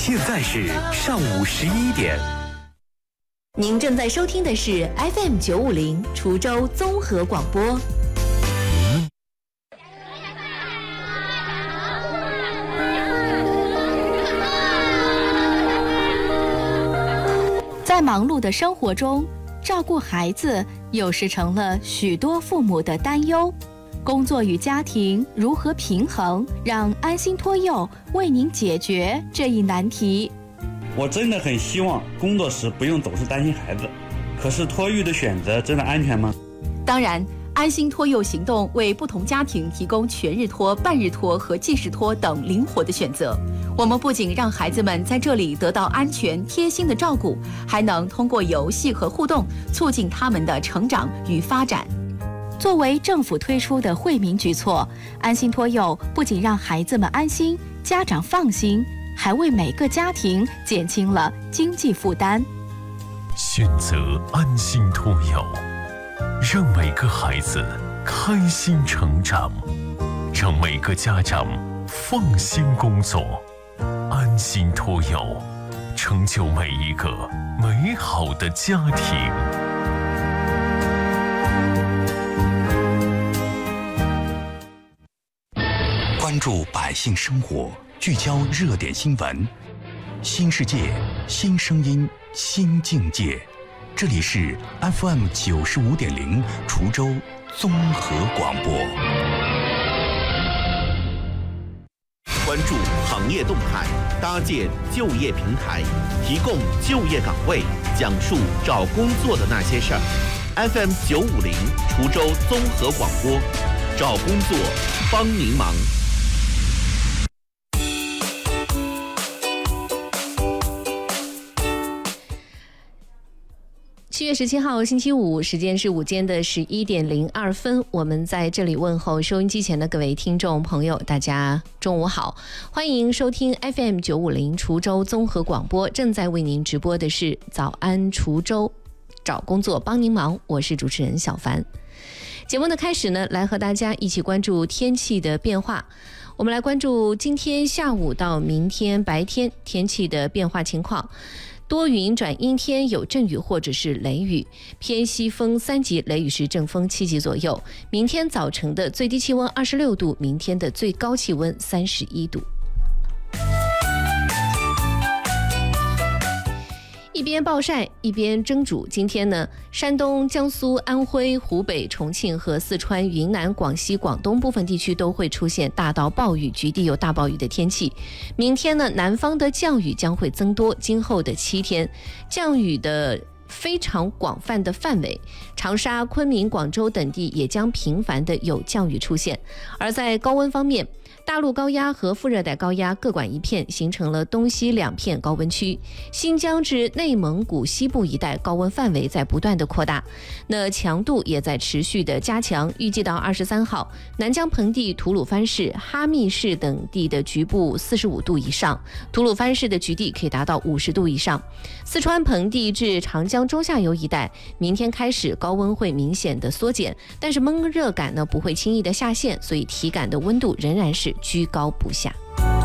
现在是上午11点。 您正在收听的是 FM 950滁州综合广播。在忙碌的生活中，照顾孩子有时成了许多父母的担忧。工作与家庭如何平衡？让安心托幼为您解决这一难题。 我真的很希望工作时不用总是担心孩子，可是托育的选择真的安全吗？ 当然，安心托幼行动为不同家庭提供全日托、半日托和即时托等灵活的选择。我们不仅让孩子们在这里得到安全贴心的照顾，还能通过游戏和互动促进他们的成长与发展。作为政府推出的惠民举措，安心托幼不仅让孩子们安心，家长放心，还为每个家庭减轻了经济负担。 选择安心托幼，让每个孩子开心成长，让每个家长放心工作。安心托幼，成就每一个美好的家庭。 关注百姓生活，聚焦热点新闻，新世界，新声音，新境界。这里是 FM 95.0滁州综合广播。 关注行业动态，搭建就业平台，提供就业岗位，讲述找工作的那些事儿。FM 950滁州综合广播，找工作帮您忙。 7月17号星期五，时间是午间的11点02分，我们在这里问候收音机前的各位听众朋友，大家中午好，欢迎收听 FM 950滁州综合广播，正在为您直播的是早安滁州，找工作帮您忙，我是主持人小凡。节目的开始呢，来和大家一起关注天气的变化。我们来关注今天下午到明天白天天气的变化情况。多云转阴天，有阵雨或者是雷雨，偏西风3级，雷雨时阵风7级左右。明天早晨的最低气温26度，明天的最高气温31度。一边暴晒一边蒸煮。今天呢，山东、江苏、安徽、湖北、重庆和四川、云南、广西、广东部分地区都会出现大到暴雨，局地有大暴雨的天气。明天呢，南方的降雨将会增多，今后的7天，降雨的非常广泛的范围，长沙、昆明、广州等地也将频繁的有降雨出现。而在高温方面，大陆高压和副热带高压各管一片，形成了东西2片高温区。新疆至内蒙古西部一带高温范围在不断的扩大，那强度也在持续的加强。预计到23号，南疆盆地、吐鲁番市、哈密市等地的局部45度以上，吐鲁番市的局地可以达到50度以上。四川盆地至长江中下游一带，明天开始高温会明显的缩减，但是闷热感呢不会轻易的下线，所以体感的温度仍然是居高不下。